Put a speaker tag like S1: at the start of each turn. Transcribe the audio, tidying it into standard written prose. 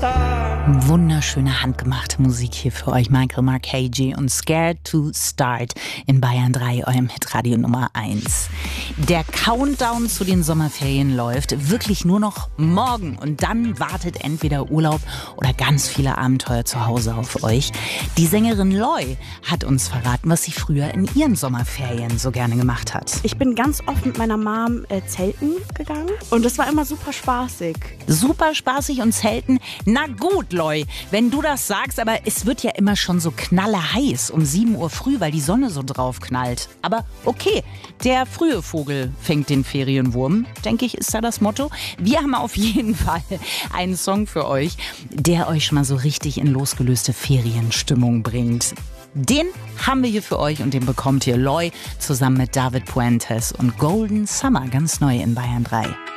S1: Wunderschöne handgemachte Musik hier für euch. Michael Marcagi und Scared to Start in Bayern 3, eurem Hitradio Nummer 1. Der Countdown zu den Sommerferien läuft wirklich nur noch morgen. Und dann wartet entweder Urlaub oder ganz viele Abenteuer zu Hause auf euch. Die Sängerin Loi hat uns verraten, was sie früher in ihren Sommerferien so gerne gemacht hat.
S2: Ich bin ganz oft mit meiner Mom zelten gegangen und das war immer super spaßig.
S1: Super spaßig und zelten? Na gut, Loi, wenn du das sagst, aber es wird ja immer schon so knalleheiß um 7 Uhr früh, weil die Sonne so drauf knallt. Aber okay, der frühe Vogel fängt den Ferienwurm, denke ich, ist da das Motto. Wir haben auf jeden Fall einen Song für euch, der euch schon mal so richtig in losgelöste Ferienstimmung bringt. Den haben wir hier für euch und den bekommt ihr Loi zusammen mit David Puentes und Golden Summer, ganz neu in Bayern 3.